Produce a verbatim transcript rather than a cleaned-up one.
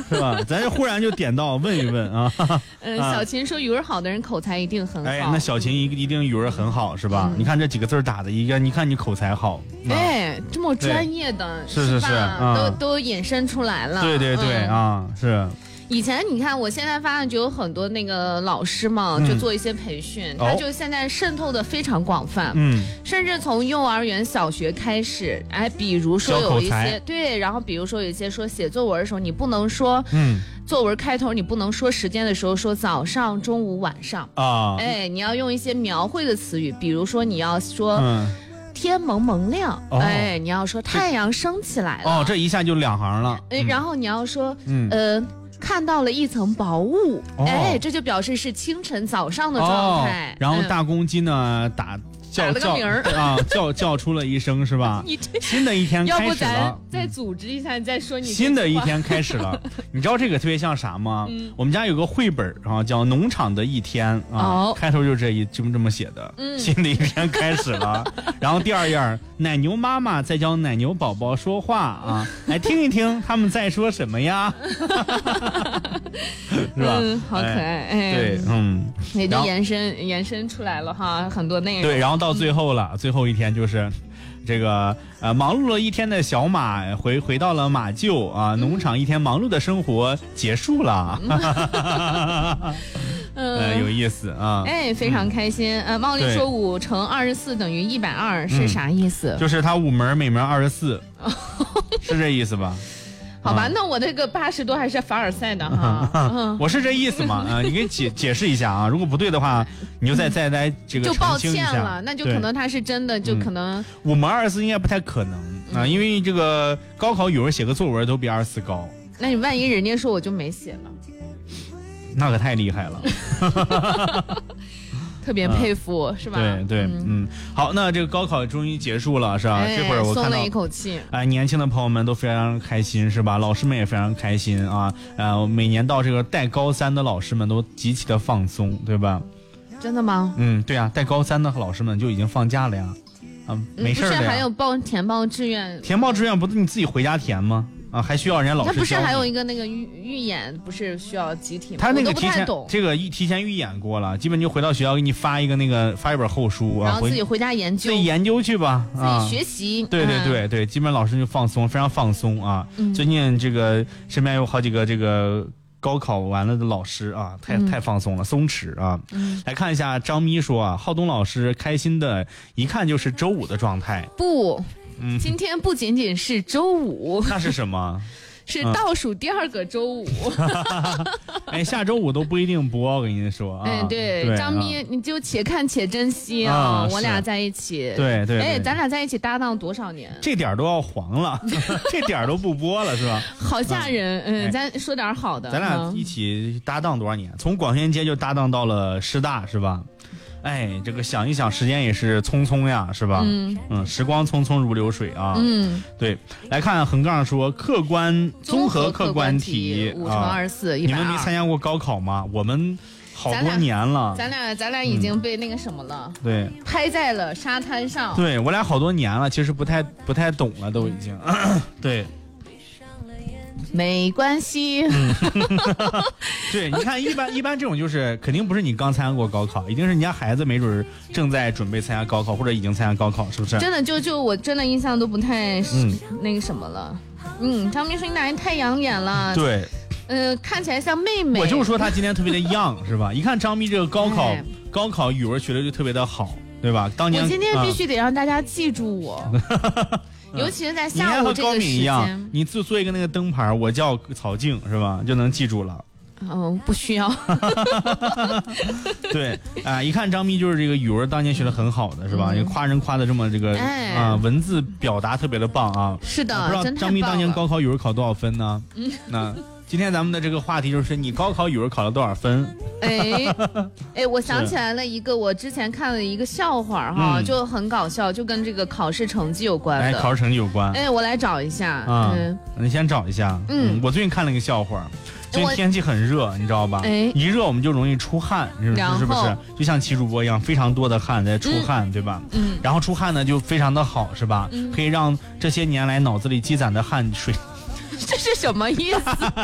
是吧？咱忽然就点到问一问啊。 嗯，小琴说语文好的人口才一定很好。 哎，那小琴一一定语文很好是吧？嗯、你看这几个字打的一个，你看你口才好。 哎，这么专业的， 是是是， 嗯、都都衍生出来了。 对对对、嗯、啊，是。 以前你看，我现在发现就有很多那个老师嘛，就做一些培训，嗯、他就现在渗透的非常广泛，嗯，甚至从幼儿园、小学开始，哎，比如说有一些对，然后比如说有一些说写作文的时候，你不能说，嗯，作文开头你不能说时间的时候说早上、中午、晚上啊，哎，你要用一些描绘的词语，比如说你要说，嗯。天蒙蒙亮，哦、哎，你要说太阳升起来了， 哦，这一下就两行了。 哎，然后你要说，嗯，呃，看到了一层薄雾，哦、哎，这就表示是清晨早上的状态。 哦、然后大公鸡呢、嗯、打叫打了个名儿啊，叫叫出了一声是吧？ 你这新的一天开始了， 要不咱再组织一下，你再说你新的一天开始了。你知道这个特别像啥吗？嗯、我们家有个绘本啊，叫《农场的一天》啊，哦、开头就这一就这么写的。嗯、新的一天开始了，然后第二页，奶牛妈妈在教奶牛宝宝说话啊，来听一听他们在说什么呀？是吧？ 嗯，好可爱。哎， 对，嗯， 也就延伸延伸出来了哈，很多内容。 对，然后到最后了，嗯、最后一天就是这个呃，忙碌了一天的小马回回到了马厩啊，农场一天忙碌的生活结束了。嗯、呃，有意思啊！ 哎，非常开心。呃，茂丽说五乘二十四等于一百二是啥意思？ 嗯、就是它五门，每门二十四，是这意思吧？ 好吧，那我这个八十多还是凡尔赛的哈。嗯、 我是这意思嘛？啊、呃，你给解解释一下啊，如果不对的话，你就再再来这个就抱歉了，那就可能他是真的，就可能五门二十四应该不太可能啊、呃，因为这个高考语文写个作文都比二十四高。 那你万一人家说我就没写呢？ 那可太厉害了。 特别佩服、嗯、是吧？ 对对 嗯, 嗯，好，那这个高考终于结束了是吧？ 哎、 这会儿我看到松了一口气。 哎、呃，年轻的朋友们都非常开心是吧？老师们也非常开心啊。呃，每年到这个带高三的老师们都极其的放松，对吧？ 真的吗？ 嗯，对啊，带高三的老师们就已经放假了呀。啊，没事的呀。 不是还有报填报志愿？ 填报志愿不是你自己回家填吗？啊，还需要人家老师教。 他不是还有一个那个预预演，不是需要集体吗？ 他那个提前这个预提前预演过了，基本就回到学校给你发一个那个发一本厚书啊， 然后自己回家研究， 自己研究去吧， 啊、自己学习。 对对对对，基本老师就放松，非常放松啊。嗯、最近这个身边有好几个这个高考完了的老师啊，太、嗯、太放松了，松弛啊。嗯、来看一下张咪说啊，浩东老师开心的一看就是周五的状态。 不。嗯，今天不仅仅是周五， 那是什么？ 是倒数第二个周五。 哎，下周五都不一定播，我跟你说啊。 哎，对，对张咪，啊、你就且看且珍惜啊！啊我俩在一起， 对 对, 对。 哎，咱俩在一起搭档多少年？ 这点都要黄了，这点都不播了，是吧？ 好吓人！嗯，嗯咱说点好的。 咱俩一起搭档多少年？从广宣街就搭档到了师大，是吧？哎，这个想一想，时间也是匆匆呀，是吧？嗯嗯，时光匆匆如流水啊。嗯，对。来看横杠说，客观综合客观题五乘二十四， 你们没参加过高考吗？我们好多年了。 咱俩咱俩已经被那个什么了？ 嗯、对， 拍在了沙滩上。 对我俩好多年了，其实不太不太懂了，都已经。嗯、对。 没关系。嗯、 对，你看，一般一般这种就是肯定不是你刚参加过高考，一定是人家孩子没准正在准备参加高考，或者已经参加高考，是不是？ 真的就就我真的印象都不太、嗯、那个什么了。嗯，张明说你俩人太养眼了。 对。 呃，看起来像妹妹。 我就说他今天特别的young，是吧？一看张咪这个高考、哎、高考语文学的就特别的好，对吧？当年我今天必须得让大家记住我。嗯尤其是在下午这个时间， 你和高敏一样，你就做一个那个灯牌，我叫曹静，是吧？就能记住了。 嗯，不需要。 对啊、呃，一看张咪就是这个语文当年学的很好的，是吧？嗯、夸人夸的这么这个啊、哎呃，文字表达特别的棒啊。 是的， 不知道张咪当年高考语文考多少分呢？嗯，那。今天咱们的这个话题就是你高考语文考了多少分？ 哎哎，我想起来了一个我之前看了一个笑话哈，嗯、就很搞笑，就跟这个考试成绩有关的。 哎，考试成绩有关。 哎，我来找一下啊，嗯、你先找一下。嗯，我最近看了一个笑话，最近天气很热，你知道吧？哎，一热我们就容易出汗，是是不是？就像齐主播一样，非常多的汗在出汗，嗯、对吧？嗯。然后出汗呢就非常的好，是吧？嗯、可以让这些年来脑子里积攒的汗水。 这是什么意思？